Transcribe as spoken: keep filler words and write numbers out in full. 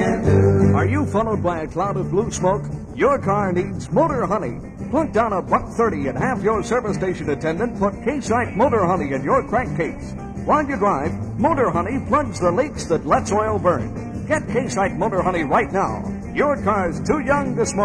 can do. Are you followed by a cloud of blue smoke? Your car needs Motor Honey. Plunk down a buck thirty and have your service station attendant put Case-IKE Motor Honey in your crankcase. While you drive, Motor Honey floods the leaks that lets oil burn. Get Case-IKE Motor Honey right now. Your car's too young to smoke.